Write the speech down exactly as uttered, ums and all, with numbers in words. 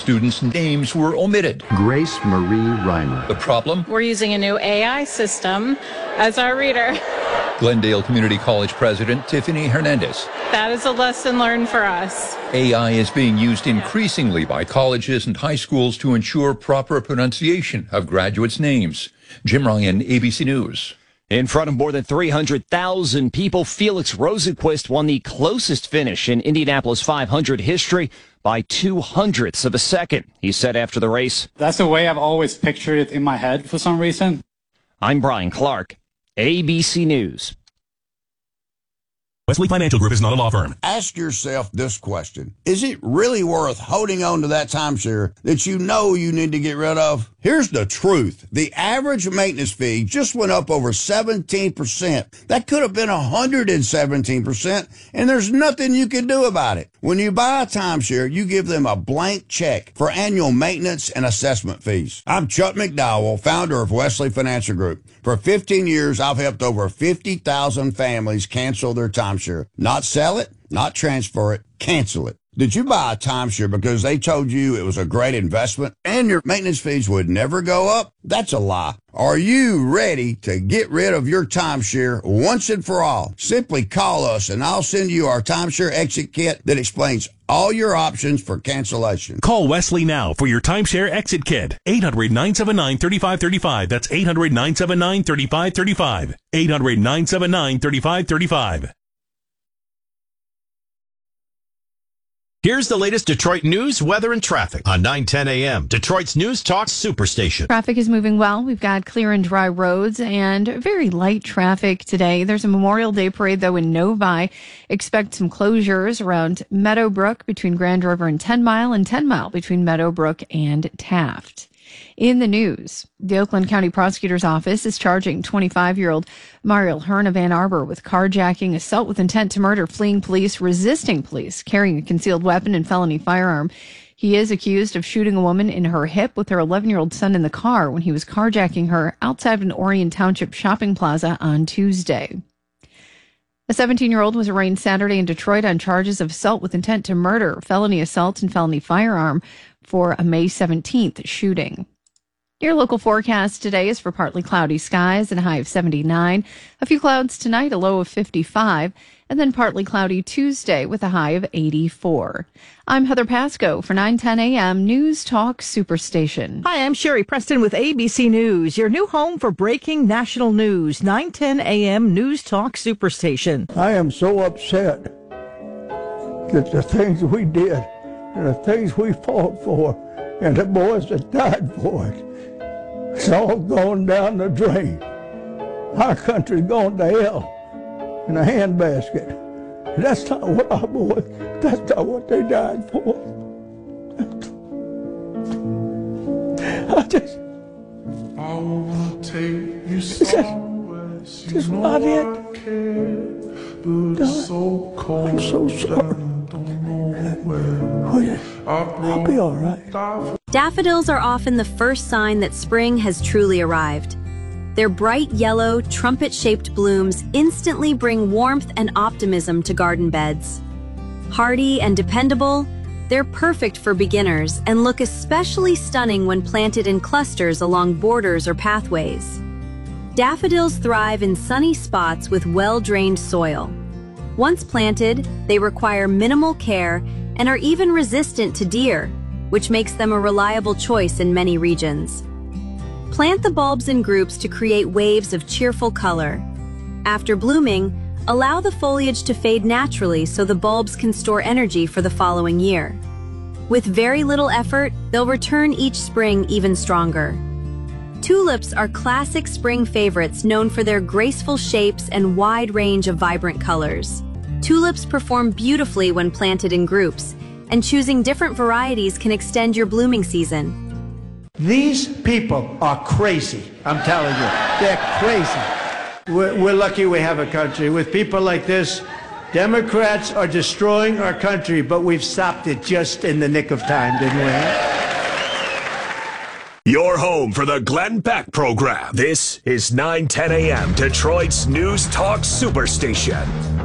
students' names were omitted. Grace Marie Reimer. The problem? We're using a new A I system as our reader. Glendale Community College President Tiffany Hernandez. That is a lesson learned for us. A I is being used increasingly by colleges and high schools to ensure proper pronunciation of graduates' names. Jim Ryan, A B C News. In front of more than three hundred thousand people, Felix Rosenqvist won the closest finish in Indianapolis five hundred history by two hundredths of a second. He said after the race, "That's the way I've always pictured it in my head for some reason." I'm Brian Clark, A B C News. Wesley Financial Group is not a law firm. Ask yourself this question. Is it really worth holding on to that timeshare that you know you need to get rid of? Here's the truth. The average maintenance fee just went up over seventeen percent. That could have been one hundred seventeen percent, and there's nothing you can do about it. When you buy a timeshare, you give them a blank check for annual maintenance and assessment fees. I'm Chuck McDowell, founder of Wesley Financial Group. For fifteen years, I've helped over fifty thousand families cancel their timeshare. Not sell it, not transfer it, cancel it. Did you buy a timeshare because they told you it was a great investment and your maintenance fees would never go up? That's a lie. Are you ready to get rid of your timeshare once and for all? Simply call us and I'll send you our timeshare exit kit that explains all your options for cancellation. Call Wesley now for your timeshare exit kit. eight hundred, nine seven nine, three five three five. That's eight hundred, nine seven nine, three five three five. eight hundred, nine seven nine, three five three five. Here's the latest Detroit news, weather, and traffic on nine ten A M, Detroit's News Talk Superstation. Traffic is moving well. We've got clear and dry roads and very light traffic today. There's a Memorial Day parade, though, in Novi. Expect some closures around Meadowbrook between Grand River and ten Mile and ten Mile between Meadowbrook and Taft. In the news, the Oakland County Prosecutor's Office is charging twenty-five-year-old Mariel Hearn of Ann Arbor with carjacking, assault with intent to murder, fleeing police, resisting police, carrying a concealed weapon, and felony firearm. He is accused of shooting a woman in her hip with her eleven-year-old son in the car when he was carjacking her outside an Orion Township shopping plaza on Tuesday. A seventeen-year-old was arraigned Saturday in Detroit on charges of assault with intent to murder, felony assault, and felony firearm for a May seventeenth shooting. Your local forecast today is for partly cloudy skies and a high of seventy-nine. A few clouds tonight, a low of fifty-five, and then partly cloudy Tuesday with a high of eighty-four. I'm Heather Pasco for nine ten A M News Talk Superstation. Hi, I'm Sherry Preston with A B C News, your new home for breaking national news. nine ten A M News Talk Superstation. I am so upset that the things we did and the things we fought for and the boys that died for it, it's all gone down the drain. Our country's gone to hell in a handbasket. That's not what our boys, that's not what they died for. I just, I wanna take you somewhere just, just not it. But it's so cold. I'm so sorry. I'll be all right. Daffodils are often the first sign that spring has truly arrived. Their bright yellow, trumpet-shaped blooms instantly bring warmth and optimism to garden beds. Hardy and dependable, they're perfect for beginners and look especially stunning when planted in clusters along borders or pathways. Daffodils thrive in sunny spots with well-drained soil. Once planted, they require minimal care and are even resistant to deer, which makes them a reliable choice in many regions. Plant the bulbs in groups to create waves of cheerful color. After blooming, allow the foliage to fade naturally so the bulbs can store energy for the following year. With very little effort, they'll return each spring even stronger. Tulips are classic spring favorites known for their graceful shapes and wide range of vibrant colors. Tulips perform beautifully when planted in groups, and choosing different varieties can extend your blooming season. These people are crazy, I'm telling you. They're crazy. We're, we're lucky we have a country. With people like this, Democrats are destroying our country, but we've stopped it just in the nick of time, didn't we? Your home for the Glenn Beck program. This is nine ten A M, Detroit's News Talk Superstation.